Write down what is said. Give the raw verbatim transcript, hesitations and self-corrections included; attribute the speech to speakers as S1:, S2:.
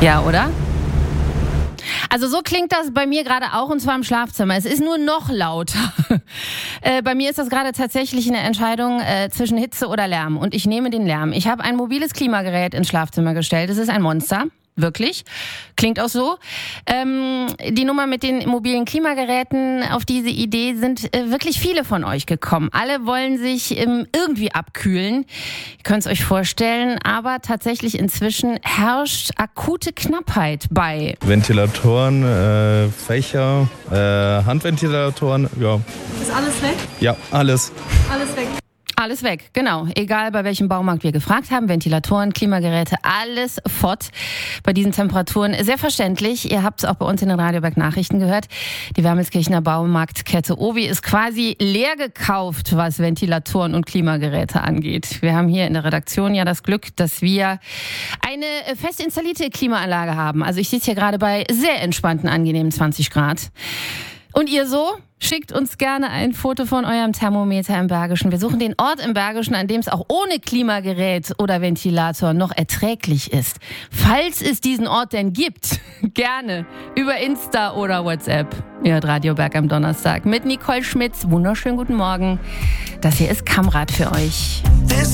S1: Ja, oder? Also so klingt das bei mir gerade auch, und zwar im Schlafzimmer. Es ist nur noch lauter. äh, bei mir ist das gerade tatsächlich eine Entscheidung äh, zwischen Hitze oder Lärm. Und ich nehme den Lärm. Ich habe ein mobiles Klimagerät ins Schlafzimmer gestellt. Es ist ein Monster. Wirklich. Klingt auch so. Ähm, die Nummer mit den mobilen Klimageräten, auf diese Idee sind äh, wirklich viele von euch gekommen. Alle wollen sich ähm, irgendwie abkühlen. Ihr könnt es euch vorstellen, aber tatsächlich inzwischen herrscht akute Knappheit bei
S2: Ventilatoren, äh, Fächer, äh, Handventilatoren, ja.
S3: Ist alles weg?
S2: Ja, alles.
S3: Alles weg.
S1: Alles weg, genau. Egal, bei welchem Baumarkt wir gefragt haben, Ventilatoren, Klimageräte, alles fort bei diesen Temperaturen. Sehr verständlich. Ihr habt es auch bei uns in den Radioberg Nachrichten gehört. Die Wermelskirchener Baumarktkette Obi ist quasi leer gekauft, was Ventilatoren und Klimageräte angeht. Wir haben hier in der Redaktion ja das Glück, dass wir eine fest installierte Klimaanlage haben. Also ich sitze hier gerade bei sehr entspannten, angenehmen zwanzig Grad. Und ihr so? Schickt uns gerne ein Foto von eurem Thermometer im Bergischen. Wir suchen den Ort im Bergischen, an dem es auch ohne Klimagerät oder Ventilator noch erträglich ist. Falls es diesen Ort denn gibt, gerne über Insta oder WhatsApp. Ihr hört Radio Berg am Donnerstag mit Nicole Schmitz. Wunderschönen guten Morgen. Das hier ist Kammrad für euch.